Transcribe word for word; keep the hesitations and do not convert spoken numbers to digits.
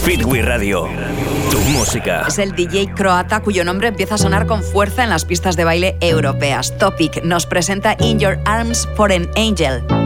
Speed We Radio. Tu música. Es el D J croata cuyo nombre empieza a sonar con fuerza en las pistas de baile europeas. Topic nos presenta In Your Arms for an Angel.